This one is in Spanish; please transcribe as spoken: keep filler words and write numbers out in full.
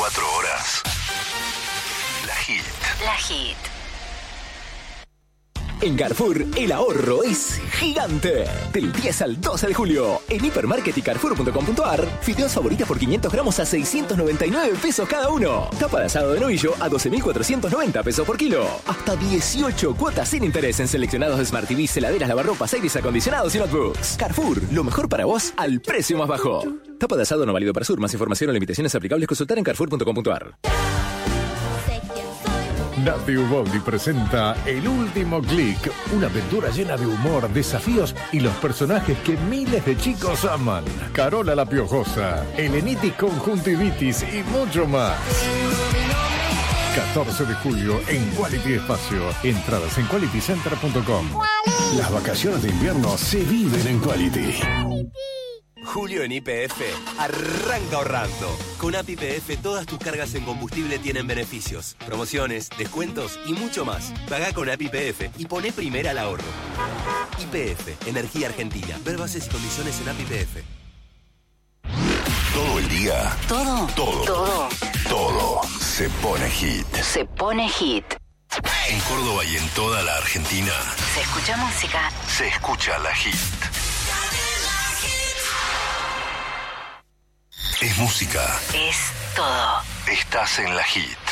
veinticuatro horas. La Hit. La Hit. En Carrefour, el ahorro es gigante. Del diez al doce de julio, en Hipermarket y Carrefour punto com punto ar, fideos favoritas por quinientos gramos a seiscientos noventa y nueve pesos cada uno. Tapa de asado de novillo a doce mil cuatrocientos noventa pesos por kilo. Hasta dieciocho cuotas sin interés en seleccionados Smart T V, heladeras, lavarropas, aires acondicionados y notebooks. Carrefour, lo mejor para vos al precio más bajo. Tapa de asado no válido para Sur. Más información o limitaciones aplicables consultar en Carrefour punto com punto ar. Nati Uboldi presenta El Último Click, una aventura llena de humor, desafíos y los personajes que miles de chicos aman. Carola la Piojosa, Helenitis Conjuntivitis y mucho más. catorce de julio en Quality Espacio. Entradas en quality center punto com. Las vacaciones de invierno se viven en Quality. Julio en Y P F arranca ahorrando. Con A P I P F todas tus cargas en combustible tienen beneficios, promociones, descuentos y mucho más. Pagá con A P I P F y poné primera al ahorro. Y P F, Energía Argentina. Ver bases y condiciones en A P I P F. Todo el día. Todo. Todo. Todo. Todo se pone hit. Se pone hit. En Córdoba y en toda la Argentina Se escucha música. se escucha la Hit. Es música. Es todo. Estás en la Hit.